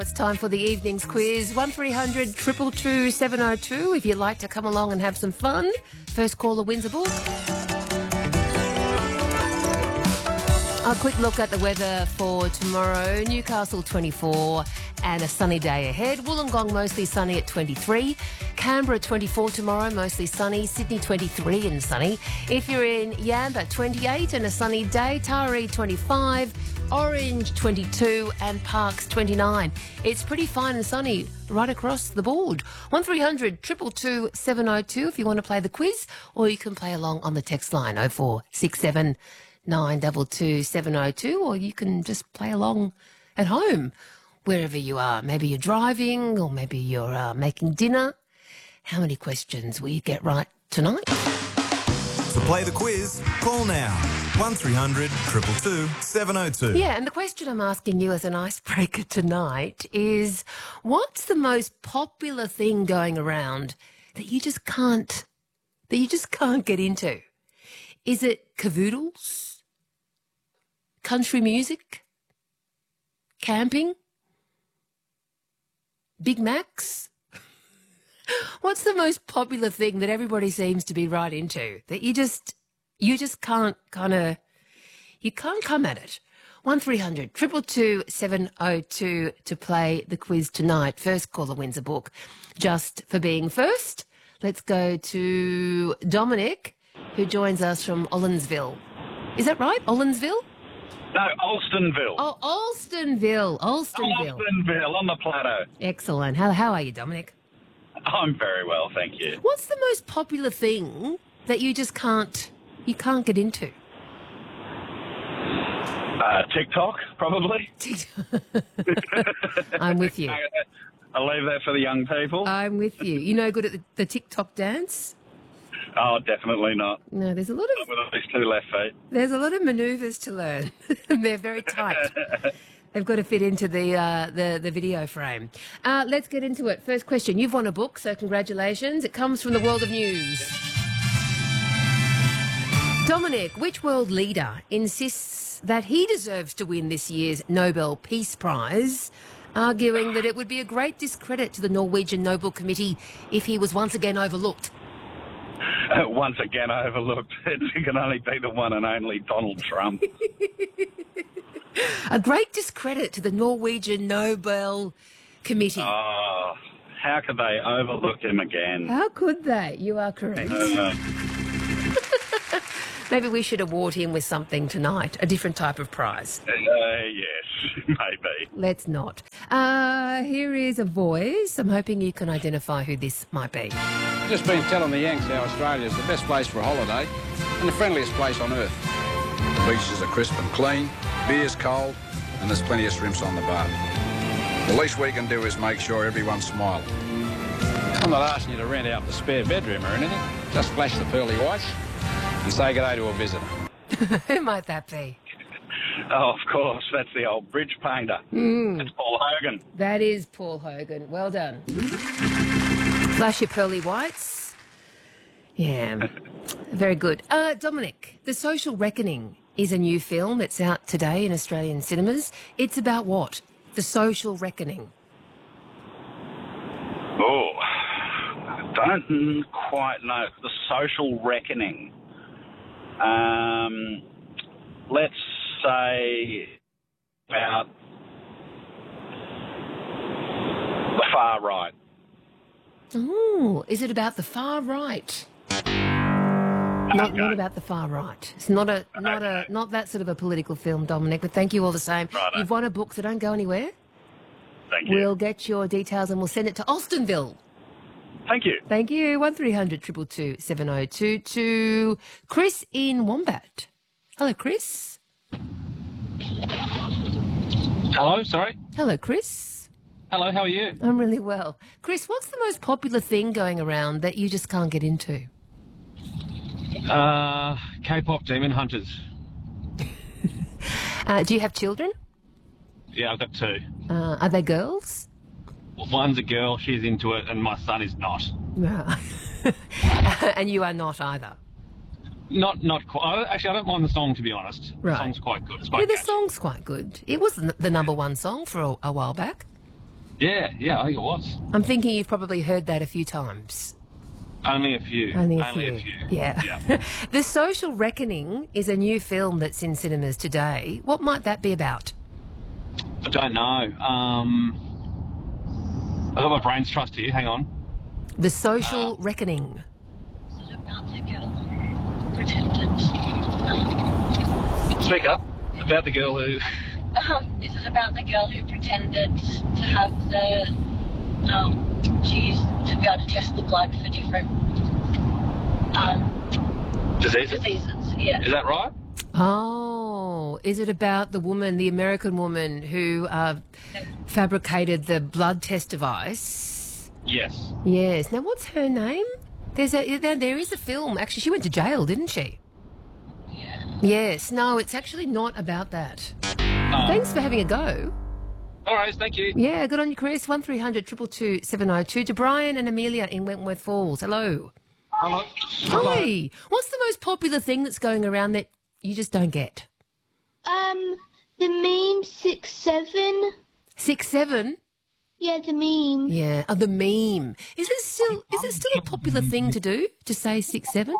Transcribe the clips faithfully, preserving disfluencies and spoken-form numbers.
It's time for the evening's quiz. one three hundred two two two seven oh two if you'd like to come along and have some fun. First caller wins a book. A quick look at the weather for tomorrow. Newcastle twenty-four and a sunny day ahead. Wollongong mostly sunny at twenty-three. Canberra twenty-four tomorrow, mostly sunny. Sydney twenty-three and sunny. If you're in Yamba, twenty-eight and a sunny day. Taree twenty-five. Orange twenty-two and Parkes twenty-nine. It's pretty fine and sunny right across the board. one three hundred two two two seven oh two if you want to play the quiz, or you can play along on the text line oh four six seven nine two two seven oh two, or you can just play along at home wherever you are. Maybe you're driving, or maybe you're uh, making dinner. How many questions will you get right tonight? To play the quiz, call now. one three hundred two two two seven oh two. Yeah, and the question I'm asking you as an icebreaker tonight is, what's the most popular thing going around that you just can't, that you just can't get into? Is it cavoodles? Country music? Camping? Big Macs? What's the most popular thing that everybody seems to be right into that you just you just can't kind of you can't come at it? one three hundred two two two seven oh two to play the quiz tonight. First caller wins a book. Just for being first, let's go to Dominic, who joins us from Ollinsville. Is that right? Ollinsville? No, Alstonville. Oh, Alstonville. Alstonville. Alstonville on the plateau. Excellent. How how are you, Dominic? I'm very well, thank you. What's the most popular thing that you just can't you can't get into? Uh, TikTok, probably. I'm with you. I'll leave that for the young people. I'm with you. You know good at the, the TikTok dance? Oh, definitely not. No, there's a lot Not of with at least two left feet. there's a lot of manoeuvres to learn. They're very tight. They've got to fit into the uh, the, the video frame. Uh, let's get into it. First question. You've won a book, so congratulations. It comes from the world of news. Dominic, which world leader insists that he deserves to win this year's Nobel Peace Prize, arguing that it would be a great discredit to the Norwegian Nobel Committee if he was once again overlooked? Uh, once again overlooked. It can only be the one and only Donald Trump. A great discredit to the Norwegian Nobel Committee. Oh, how could they overlook him again? How could they? You are correct. Uh, Maybe we should award him with something tonight, a different type of prize. uh, yes, maybe. Let's not. Uh, here is a voice. I'm hoping you can identify who this might be. Just been telling the Yanks how Australia's the best place for a holiday and the friendliest place on earth. The beaches are crisp and clean, beer's cold, and there's plenty of shrimps on the bar. The least we can do is make sure everyone's smiling. I'm not asking you to rent out the spare bedroom or anything. Just flash the pearly whites and say good day to a visitor. Who might that be? Oh, of course, that's the old bridge painter. Mm. That's Paul Hogan. That is Paul Hogan. Well done. Flash your pearly whites. Yeah, very good. Uh, Dominic, The Social Reckoning is a new film. It's out today in Australian cinemas. It's about what? The Social Reckoning. Oh, I don't quite know. The Social Reckoning. Um, let's say about the far right. Oh, is it about the far right? Not, not about the far right. It's not a not a not that sort of a political film, Dominic. But thank you all the same. Righto. You've won a book, so don't go anywhere. Thank you. We'll get your details and we'll send it to Alstonville. Thank you. Thank you. One three hundred two two two seven oh two to Chris in Wombat. Hello, Chris. Hello, sorry. Hello, Chris. Hello, how are you? I'm really well. Chris, what's the most popular thing going around that you just can't get into? Uh, K-pop Demon Hunters. Uh, do you have children? Yeah, I've got two. Uh, are they girls? One's a girl, she's into it, and my son is not. Right. And you are not either. Not, not quite. Actually, I don't mind the song, to be honest. Right. The song's quite good. It's Yeah, quite the catchy. song's quite good. It was the the number one song for a, a while back. Yeah, yeah, I think it was. I'm thinking you've probably heard that a few times. Only a few. Only a Only few. a few. Yeah. Yeah. The Social Reckoning is a new film that's in cinemas today. What might that be about? I don't know. Um, I got my brains trust here. Hang on. The Social Reckoning. About the girl who pretended. Speak up about the girl who. Um, this is about the girl who pretended to have the. Um, she used to be able to test the blood for different um, Diseases? diseases. Yeah. Is that right? Oh, is it about the woman, the American woman who uh, fabricated the blood test device? Yes. Yes. Now, what's her name? There's a there, there is a film. Actually, she went to jail, didn't she? Yeah. Yes. No, it's actually not about that. Oh. Thanks for having a go. All right, thank you. Yeah, good on you, Chris. One three hundred two two two seven oh two. To Brian and Amelia in Wentworth Falls. Hello. Hello. Hi. What's the most popular thing that's going around that you just don't get? Um, the meme six seven. Six seven. Yeah, the meme. Yeah. Oh, the meme. Is it still is it still a popular thing to do to say six seven?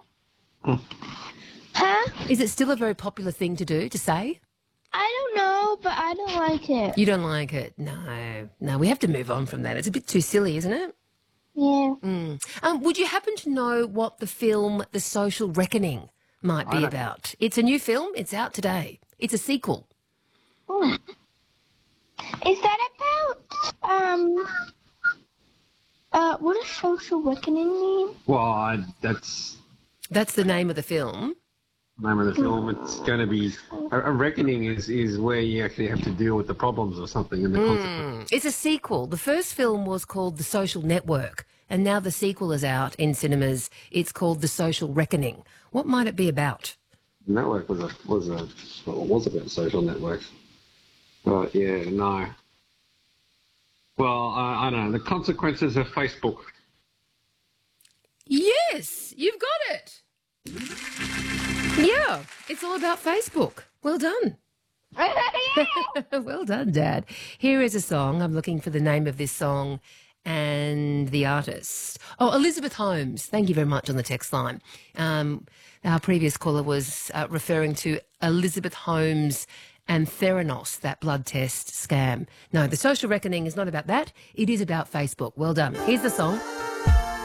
Huh? Is it still a very popular thing to do to say? I don't know, but I don't like it. You don't like it? No. No, we have to move on from that. It's a bit too silly, isn't it? Yeah. Um, would you happen to know what the film The Social Reckoning might be about? It's a new film. It's out today. It's a sequel. Oh. Is that about um uh what does social reckoning mean? Well, I, that's That's the name of the film. the name of the film. It's going to be a, a reckoning is, is where you actually have to deal with the problems or something and the consequences. It's a sequel. The first film was called The Social Network, and now the sequel is out in cinemas. It's called The Social Reckoning. What might it be about? Network was a was a well, it was about social networks. But yeah, no. Well, I, I don't know the consequences of Facebook. Yes, you've got it. Yeah, it's all about Facebook. Well done. Well done, Dad. Here is a song. I'm looking for the name of this song and the artist. Oh, Elizabeth Holmes. Thank you very much on the text line. Um, our previous caller was uh, referring to Elizabeth Holmes and Theranos, that blood test scam. No, the Social Reckoning is not about that. It is about Facebook. Well done. Here's the song.